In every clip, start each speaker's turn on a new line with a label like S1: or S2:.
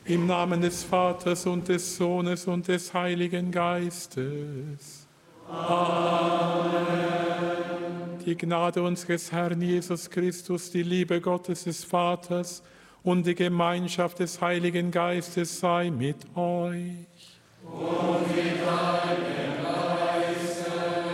S1: Im Namen des Vaters und des Sohnes und des Heiligen Geistes. Amen. Die Gnade unseres Herrn Jesus Christus, die Liebe Gottes des Vaters und die Gemeinschaft des Heiligen Geistes sei mit euch. Und mit deinem Geiste.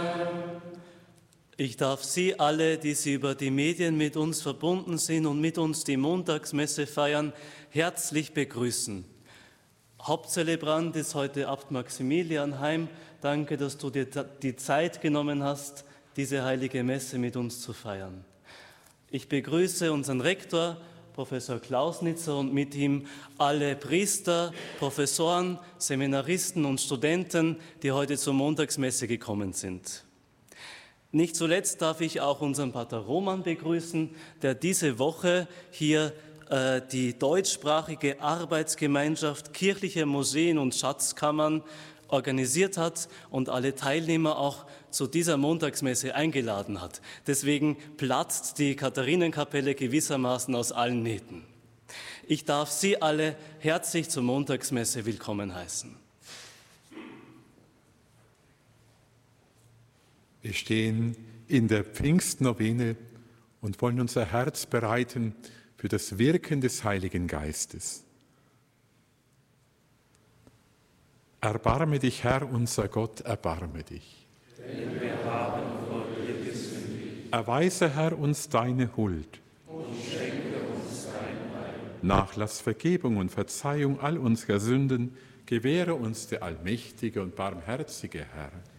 S2: Ich darf Sie alle, die Sie über die Medien mit uns verbunden sind und mit uns die Montagsmesse feiern, herzlich begrüßen. Hauptzelebrant ist heute Abt Maximilian Heim. Danke, dass du dir die Zeit genommen hast, diese heilige Messe mit uns zu feiern. Ich begrüße unseren Rektor, Professor Klausnitzer, und mit ihm alle Priester, Professoren, Seminaristen und Studenten, die heute zur Montagsmesse gekommen sind. Nicht zuletzt darf ich auch unseren Pater Roman begrüßen, der diese Woche hier die deutschsprachige Arbeitsgemeinschaft kirchlicher Museen und Schatzkammern organisiert hat und alle Teilnehmer auch zu dieser Montagsmesse eingeladen hat. Deswegen platzt die Katharinenkapelle gewissermaßen aus allen Nähten. Ich darf Sie alle herzlich zur Montagsmesse willkommen heißen.
S1: Wir stehen in der Pfingstnovene und wollen unser Herz bereiten für das Wirken des Heiligen Geistes. Erbarme dich, Herr, unser Gott, erbarme dich.
S3: Denn wir haben vor dir gesündigt.
S1: Erweise, Herr, uns deine Huld.
S3: Und schenke uns dein Heil.
S1: Nachlass, Vergebung und Verzeihung all unserer Sünden gewähre uns der allmächtige und barmherzige Herr.